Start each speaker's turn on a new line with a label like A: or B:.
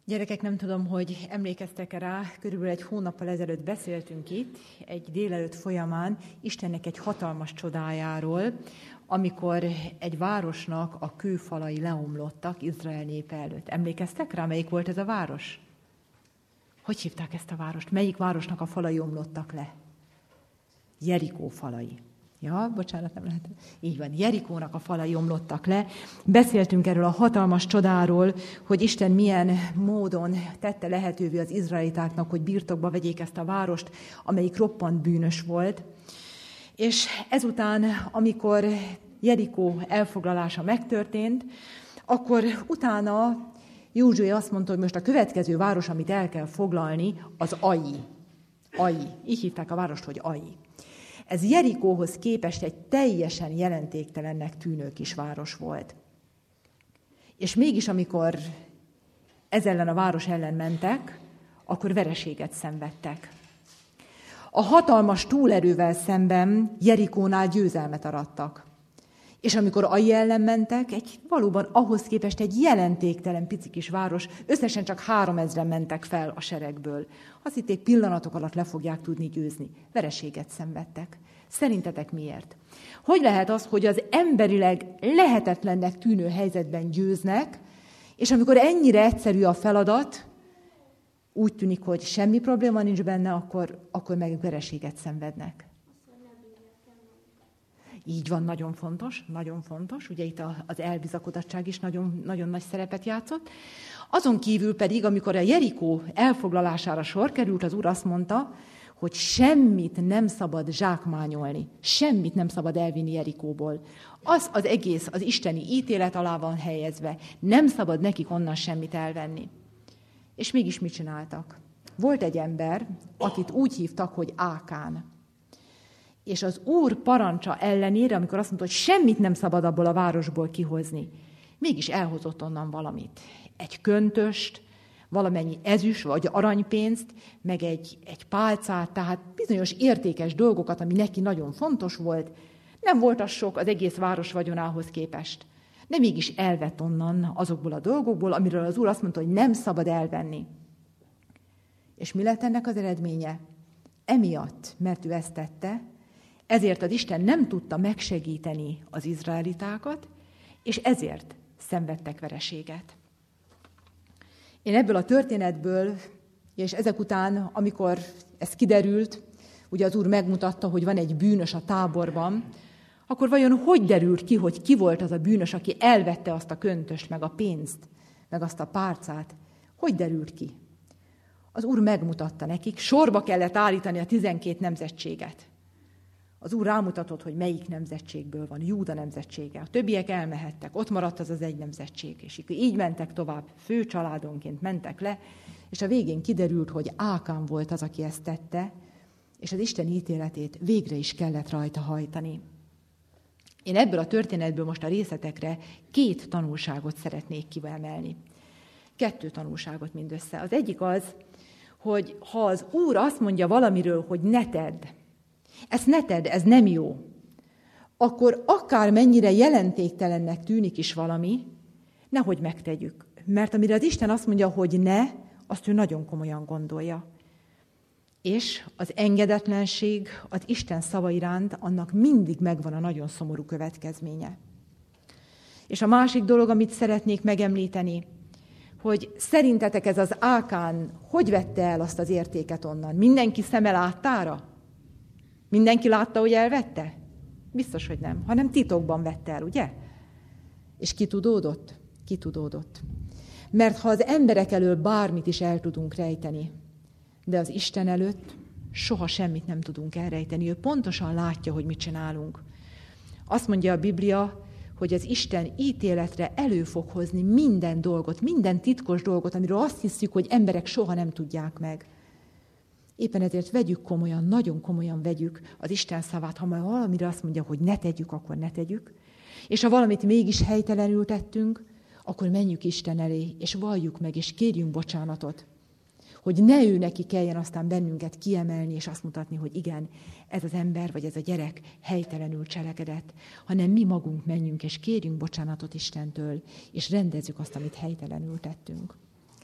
A: Gyerekek, nem tudom, hogy emlékeztek-e rá, körülbelül egy hónappal ezelőtt beszéltünk itt, egy délelőtt folyamán Istennek egy hatalmas csodájáról, amikor egy városnak a kőfalai leomlottak Izrael népe előtt. Emlékeztek rá, melyik volt ez a város? Hogy hívták ezt a várost? Melyik városnak a falai omlottak le? Jerikó falai. Ja, bocsánat, nem lehet. Így van, Jerikónak a falai omlottak le. Beszéltünk erről a hatalmas csodáról, hogy Isten milyen módon tette lehetővé az izraelitáknak, hogy birtokba vegyék ezt a várost, amelyik roppant bűnös volt. És ezután, amikor Jerikó elfoglalása megtörtént, akkor utána Józsué azt mondta, hogy most a következő város, amit el kell foglalni, az Ai. Ai. Így hívták a várost, hogy Ai. Ez Jerikóhoz képest egy teljesen jelentéktelennek tűnő kis város volt. És mégis, amikor ez ellen a város ellen mentek, akkor vereséget szenvedtek. A hatalmas túlerővel szemben Jerikónál győzelmet arattak. És amikor Ai ellen mentek, egy valóban ahhoz képest egy jelentéktelen pici kis város, összesen csak 3000-en mentek fel a seregből. Azt hitték, pillanatok alatt le fogják tudni győzni. Vereséget szenvedtek. Szerintetek miért? Hogy lehet az, hogy az emberileg lehetetlennek tűnő helyzetben győznek, és amikor ennyire egyszerű a feladat, úgy tűnik, hogy semmi probléma nincs benne, akkor meg vereséget szenvednek. Így van, nagyon fontos. Ugye itt az elbizakodottság is nagyon, nagyon nagy szerepet játszott. Azon kívül pedig, amikor a Jerikó elfoglalására sor került, az Úr azt mondta, hogy semmit nem szabad zsákmányolni, semmit nem szabad elvinni Jerikóból. Az egész az isteni ítélet alá van helyezve, nem szabad nekik onnan semmit elvenni. És mégis mit csináltak? Volt egy ember, akit úgy hívtak, hogy Ákán. És az Úr parancsa ellenére, amikor azt mondta, hogy semmit nem szabad abból a városból kihozni, mégis elhozott onnan valamit. Egy köntöst, valamennyi ezüst vagy aranypénzt, meg egy pálcát, tehát bizonyos értékes dolgokat, ami neki nagyon fontos volt. Nem volt az sok az egész város vagyonához képest. De mégis elvett onnan azokból a dolgokból, amiről az Úr azt mondta, hogy nem szabad elvenni. És mi lett ennek az eredménye? Emiatt, mert ő ezt tette, ezért az Isten nem tudta megsegíteni az izraelitákat, és ezért szenvedtek vereséget. Én ebből a történetből, és ezek után, amikor ez kiderült, ugye az Úr megmutatta, hogy van egy bűnös a táborban, akkor vajon hogy derült ki, hogy ki volt az a bűnös, aki elvette azt a köntöst, meg a pénzt, meg azt a pálcát? Hogy derült ki? Az Úr megmutatta nekik, sorba kellett állítani a 12 nemzetséget. Az Úr rámutatott, hogy melyik nemzetségből van, Júda nemzetsége. A többiek elmehettek, ott maradt az egy nemzetség, és így mentek tovább, fő családonként mentek le, és a végén kiderült, hogy Ákán volt az, aki ezt tette, és az Isten ítéletét végre is kellett rajta hajtani. Én ebből a történetből most a részletekre 2 tanulságot szeretnék kiemelni. 2 tanulságot mindössze. Az egyik az, hogy ha az Úr azt mondja valamiről, hogy ne tedd, ezt ne tedd, ez nem jó, akkor akár mennyire jelentéktelennek tűnik is valami, nehogy megtegyük. Mert amire az Isten azt mondja, hogy ne, azt ő nagyon komolyan gondolja. És az engedetlenség az Isten szava iránt, annak mindig megvan a nagyon szomorú következménye. És a másik dolog, amit szeretnék megemlíteni, hogy szerintetek ez az Ákán hogy vette el azt az értéket onnan? Mindenki szeme láttára? Mindenki látta, hogy elvette? Biztos, hogy nem, hanem titokban vette el, ugye? És kitudódott? Kitudódott. Mert ha az emberek elől bármit is el tudunk rejteni, de az Isten előtt soha semmit nem tudunk elrejteni. Ő pontosan látja, hogy mit csinálunk. Azt mondja a Biblia, hogy az Isten ítéletre elő fog hozni minden dolgot, minden titkos dolgot, amiről azt hiszük, hogy emberek soha nem tudják meg. Éppen ezért vegyük komolyan, nagyon komolyan vegyük az Isten szavát. Ha már valamire azt mondja, hogy ne tegyük, akkor ne tegyük. És ha valamit mégis helytelenül tettünk, akkor menjünk Isten elé, és valljuk meg, és kérjünk bocsánatot. Hogy ne ő neki kelljen aztán bennünket kiemelni, és azt mutatni, hogy igen, ez az ember, vagy ez a gyerek helytelenül cselekedett, hanem mi magunk menjünk, és kérjünk bocsánatot Istentől, és rendezzük azt, amit helytelenül tettünk.